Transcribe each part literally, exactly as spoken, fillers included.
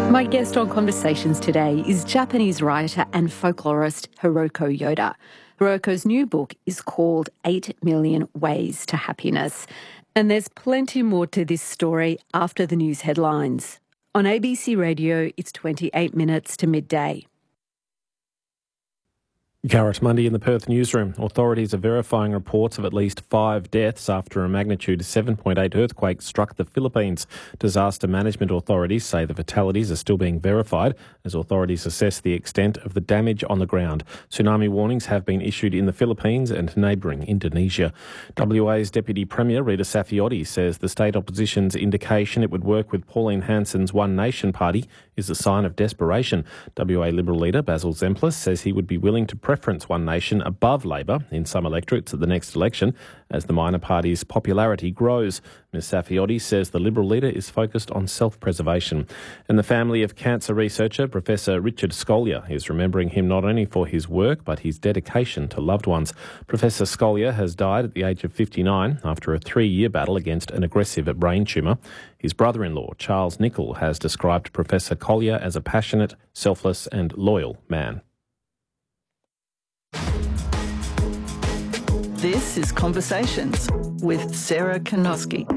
My guest on Conversations today is Japanese writer and folklorist Hiroko Yoda. Hiroko's new book is called Eight Million Ways to Happiness. And there's plenty more to this story after the news headlines. On A B C Radio, it's twenty-eight minutes to midday. Garrett Mundy in the Perth newsroom. Authorities are verifying reports of at least five deaths after a magnitude seven point eight earthquake struck the Philippines. Disaster management authorities say the fatalities are still being verified as authorities assess the extent of the damage on the ground. Tsunami warnings have been issued in the Philippines and neighbouring Indonesia. W A's Deputy Premier Rita Saffioti says the state opposition's indication it would work with Pauline Hanson's One Nation party is a sign of desperation. W A Liberal leader Basil Zemplis says he would be willing to preference One Nation above Labor in some electorates at the next election as the minor party's popularity grows. Ms Saffioti says the Liberal leader is focused on self-preservation. And the family of cancer researcher Professor Richard Scolyer is remembering him not only for his work but his dedication to loved ones. Professor Scolyer has died at the age of fifty-nine after a three-year battle against an aggressive brain tumour. His brother-in-law, Charles Nichol, has described Professor Collier as a passionate, selfless and loyal man. This is Conversations with Sarah Kanoski.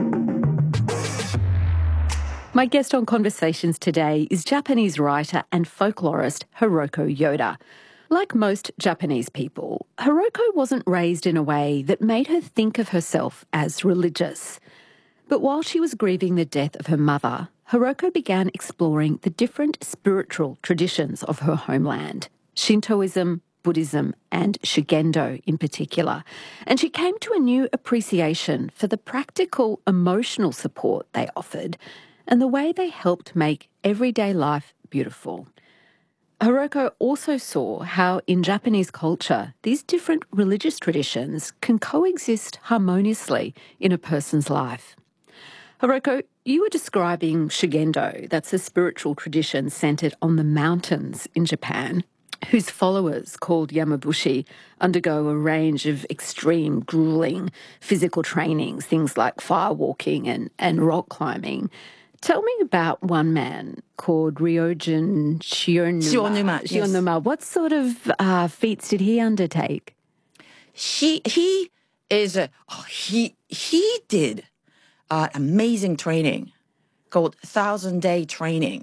My guest on Conversations today is Japanese writer and folklorist Hiroko Yoda. Like most Japanese people, Hiroko wasn't raised in a way that made her think of herself as religious. But while she was grieving the death of her mother, Hiroko began exploring the different spiritual traditions of her homeland, Shintoism, Buddhism and Shugendo in particular. And she came to a new appreciation for the practical emotional support they offered and the way they helped make everyday life beautiful. Hiroko also saw how in Japanese culture these different religious traditions can coexist harmoniously in a person's life. Hiroko, you were describing Shugendo, that's a spiritual tradition centred on the mountains in Japan, whose followers, called Yamabushi, undergo a range of extreme, gruelling physical trainings, things like fire walking and, and rock climbing. Tell me about one man called Ryojin Shionuma. Shionuma, yes. Shionuma. What sort of uh, feats did he undertake? He he is a oh, he he did uh, amazing training called thousand day training.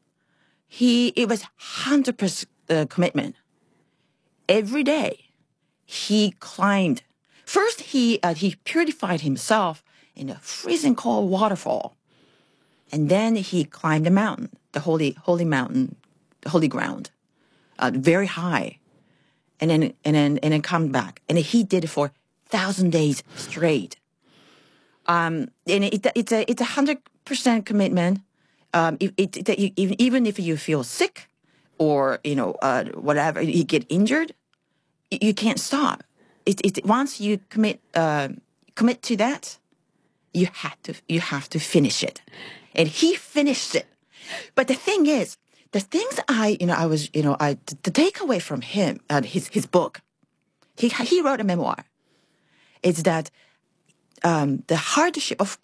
He it was hundred percent uh, commitment. Every day he climbed. First he uh, he purified himself in a freezing cold waterfall. And then he climbed the mountain, the holy, holy mountain, the holy ground, uh, very high, and then and then and then come back, and he did it for thousand days straight. Um, and it, it's a it's a hundred percent commitment. Um, it, it, it, even if you feel sick, or you know uh, whatever, you get injured, you can't stop. It, it once you commit uh, commit to that, you have to you have to finish it. And he finished it. But the thing is, the things I, you know, I was, you know, I, the takeaway from him, uh, his, his book, he, he wrote a memoir, is that um, the hardship, of